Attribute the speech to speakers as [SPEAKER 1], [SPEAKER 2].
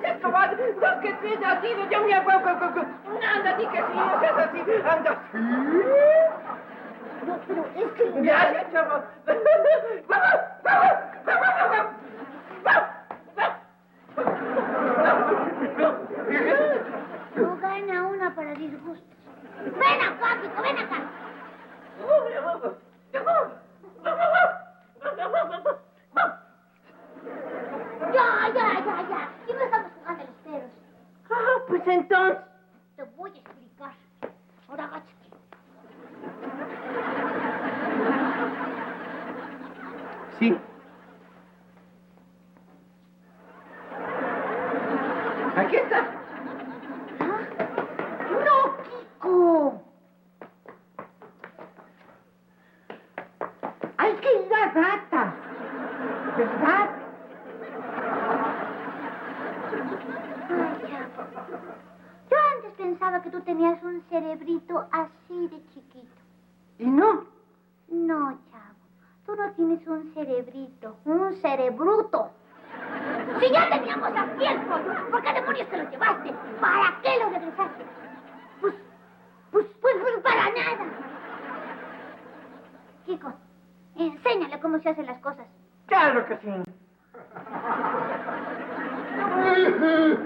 [SPEAKER 1] esto, vale? No, que tiene así, yo me hago... Anda, di que sí, no seas así, anda.
[SPEAKER 2] No, pero es que...
[SPEAKER 1] Ya, chavo.
[SPEAKER 2] No gana una para disgustos. ¡Ven acá, Kiko, ven acá! Ya. Y no estamos jugando a los perros.
[SPEAKER 1] Ah, pues entonces...
[SPEAKER 2] Te voy a explicar. Ahora agáchate.
[SPEAKER 1] Sí. Aquí está.
[SPEAKER 2] ¡No, Kiko!
[SPEAKER 1] Hay que ir a gatas, ¿verdad?
[SPEAKER 2] Ay, Chavo. Yo antes pensaba que tú tenías un cerebrito así de chiquito.
[SPEAKER 1] ¿Y no?
[SPEAKER 2] No, Chavo. Tú no tienes un cerebrito, un cerebruto. Si ya teníamos aquí el pollo, ¿por qué demonios te lo llevaste? ¿Para qué lo regresaste? Pues para nada. Kiko, enséñale cómo se hacen las cosas.
[SPEAKER 1] Claro que sí.